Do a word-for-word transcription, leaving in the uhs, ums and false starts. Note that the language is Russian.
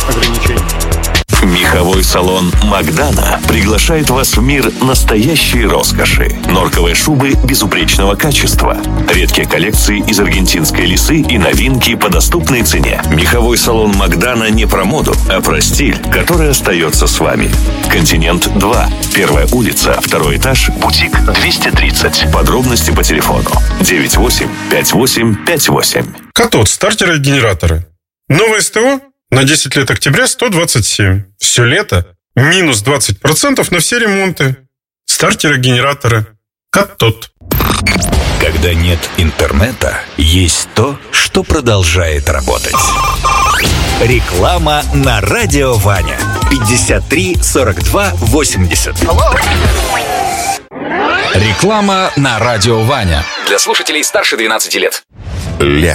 ограничений. Меховой салон «Магдана» приглашает вас в мир настоящей роскоши. Норковые шубы безупречного качества, редкие коллекции из аргентинской лисы и новинки по доступной цене. Меховой салон «Магдана» не про моду, а про стиль, который остается с вами. Континент два, первая улица, второй этаж, бутик двести тридцать. Подробности по телефону девять восемь пять восемь пять восемь. Катод, стартеры и генераторы. Новое СТО на десять лет октября сто двадцать семь. Все лето минус двадцать процентов на все ремонты. Стартеры, генераторы. Катод. Когда нет интернета, есть то, что продолжает работать. Реклама на Радио Ваня. пятьдесят три сорок два восемьдесят. Реклама на Радио Ваня. Для слушателей старше двенадцати лет. Лето.